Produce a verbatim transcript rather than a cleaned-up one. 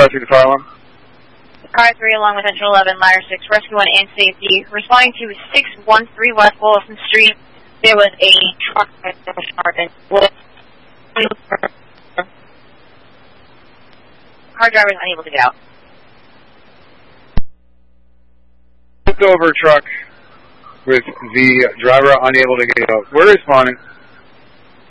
car through the fire alarm. Car three along with Engine eleven, ladder six, rescue one and safety. Responding to six one three West Wilson Street, there was a truck that was started. Car driver is unable to get out. Looked over a truck with the driver unable to get out. We're responding.